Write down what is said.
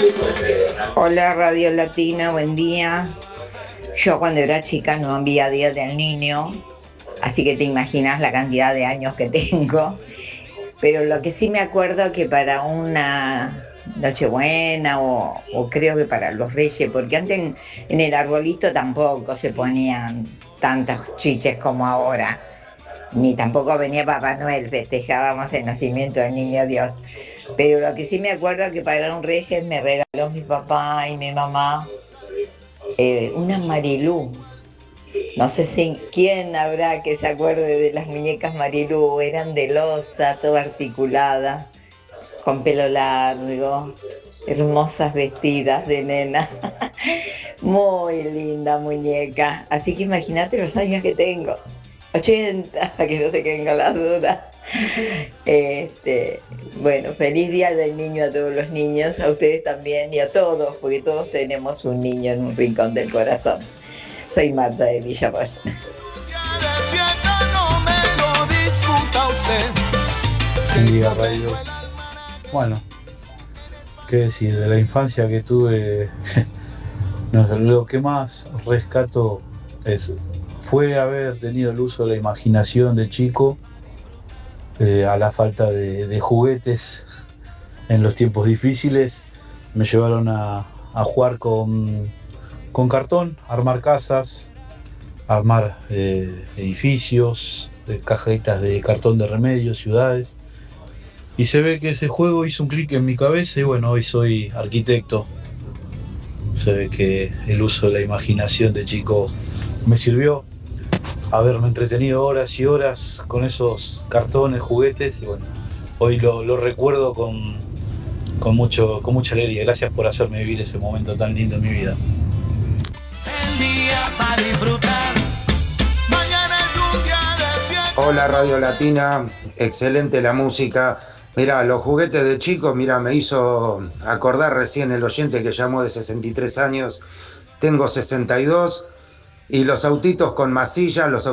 Hola Radio Latina, buen día. Yo cuando era chica no había Día del Niño, así que te imaginas la cantidad de años que tengo. Pero lo que sí me acuerdo que para una Nochebuena o creo que para los Reyes, porque antes en el arbolito tampoco se ponían tantos chiches como ahora, ni tampoco venía Papá Noel, festejábamos el nacimiento del Niño Dios. Pero lo que sí me acuerdo que para un Reyes me regaló mi papá y mi mamá una Marilú. No sé si quién habrá que se acuerde de las muñecas Marilú, eran de losa, toda articulada, con pelo largo, hermosas vestidas de nena. Muy linda muñeca. Así que imagínate los años que tengo. 80, que no se queden con las dudas. Bueno, feliz Día del Niño a todos los niños, a ustedes también y a todos, porque todos tenemos un niño en un rincón del corazón. Soy Marta de Villapaz. Buen día, Radio. Bueno, qué decir, de la infancia que tuve, lo que más rescato fue haber tenido el uso de la imaginación de chico, a la falta de juguetes en los tiempos difíciles. Me llevaron a jugar con cartón, armar casas, armar edificios, cajitas de cartón de remedios, ciudades. Y se ve que ese juego hizo un clic en mi cabeza y bueno, hoy soy arquitecto. Se ve que el uso de la imaginación de chico me sirvió, haberme entretenido horas y horas con esos cartones, juguetes, y bueno, hoy lo recuerdo con mucha alegría. Gracias por hacerme vivir ese momento tan lindo en mi vida. El día para disfrutar. Mañana es un día de fiesta. Hola Radio Latina, excelente la música. Mirá, los juguetes de chico, mirá, me hizo acordar recién el oyente que llamó de 63 años. Tengo 62 y los autitos con masilla, los